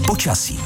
Počasí.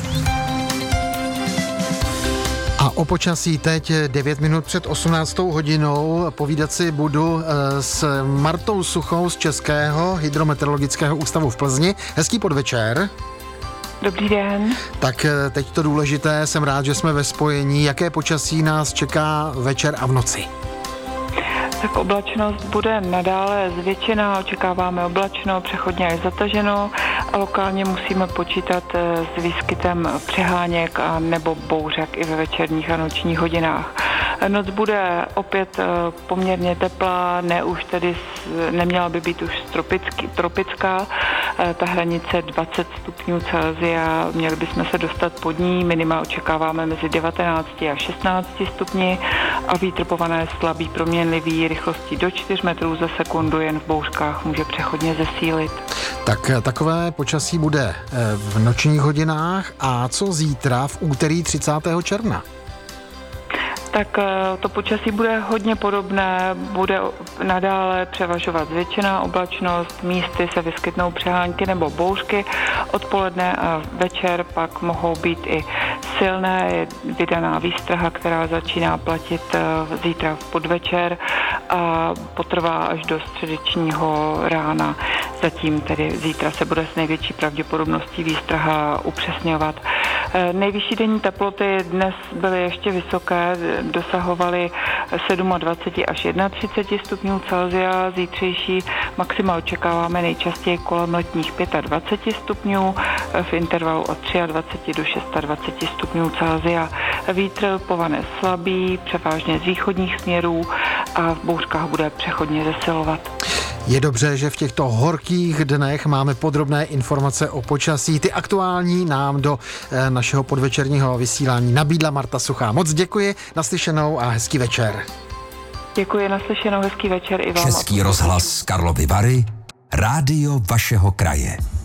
A o počasí teď 9 minut před 18. hodinou povídat si budu s Martou Suchou z Českého hydrometeorologického ústavu v Plzni. Hezký podvečer. Dobrý den. Tak teď to důležité, jsem rád, že jsme ve spojení. Jaké počasí nás čeká večer a v noci? Tak oblačnost bude nadále zvětšená, očekáváme oblačno, přechodně až zataženo a lokálně musíme počítat s výskytem přeháněk a nebo bouřek i ve večerních a nočních hodinách. Noc bude opět poměrně teplá, neměla by být už tropická, ta hranice 20 stupňů Celsia, měli bychom se dostat pod ní, minima očekáváme mezi 19 a 16 stupni a vítr povane slabý proměnlivý rychlostí do 4 metrů za sekundu, jen v bouřkách může přechodně zesílit. Tak takové počasí bude v nočních hodinách a co zítra v úterý 30. června? Tak to počasí bude hodně podobné, bude nadále převažovat zvětšená oblačnost, místy se vyskytnou přehánky nebo bouřky, odpoledne a večer pak mohou být i silné, je vydaná výstraha, která začíná platit zítra v podvečer a potrvá až do středečního rána. Zatím tedy zítra se bude s největší pravděpodobností výstraha upřesňovat. Nejvyšší denní teploty dnes byly ještě vysoké, dosahovaly 27 až 31 stupňů Celsia. Zítřejší maxima očekáváme nejčastěji kolem letních 25 stupňů v intervalu od 23 do 26 stupňů Celsia. Vítr povane slabý, převážně z východních směrů a v bouřkách bude přechodně zesilovat. Je dobře, že v těchto horkých dnech máme podrobné informace o počasí. Ty aktuální nám do našeho podvečerního vysílání nabídla Marta Suchá. Moc děkuji, naslyšenou a hezký večer. Děkuji, naslyšenou, hezký večer i vám. Český rozhlas Karlovy Vary, rádio vašeho kraje.